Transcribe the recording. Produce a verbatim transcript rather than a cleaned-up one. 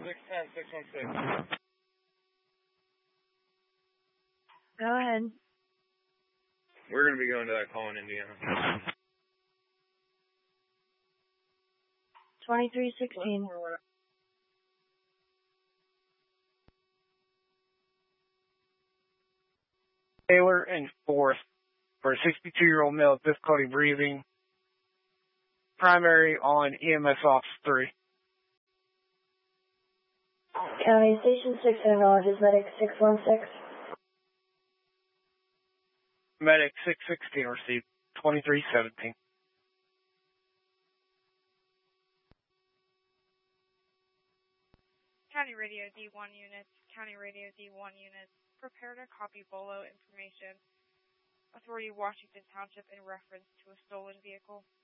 six ten, six one six. Go ahead. We're going to be going to that call in Indiana. twenty-three sixteen. Taylor and fourth for a sixty-two-year-old male with difficulty breathing. Primary on E M S Office three. County Station six acknowledges medic six one six. Medic six sixteen received twenty-three seventeen. County Radio D one units, County Radio D one units, prepare to copy Bolo information. Authority Washington Township in reference to a stolen vehicle.